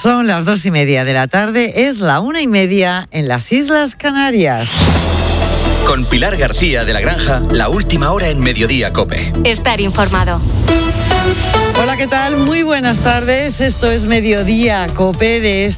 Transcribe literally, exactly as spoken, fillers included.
Son las dos y media de la tarde, es la una y media en las Islas Canarias. Con Pilar García de la Granja, la última hora en Mediodía COPE. Estar informado. Hola, ¿qué tal? Muy buenas tardes. Esto es Mediodía COPE de este